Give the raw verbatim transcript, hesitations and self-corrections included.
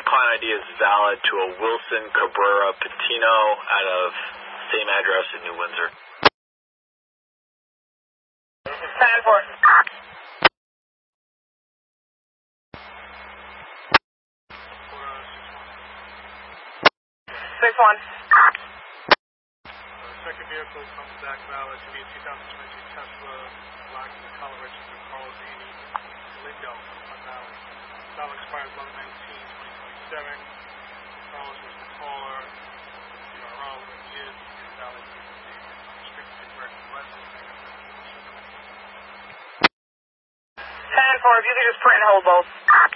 client I D is valid to a Wilson Cabrera Patino out of same address in New Windsor. ten four. six one. Second vehicle comes back valid to be a two thousand twenty-two Tesla, black in the color registered Carlos Andy Lindo, unvalid. Valid expires eleven nineteen twenty twenty-seven. Carlos was the caller. C R O, what he is, is valid. Restricted direct license. ten four, if you could just print and hold both.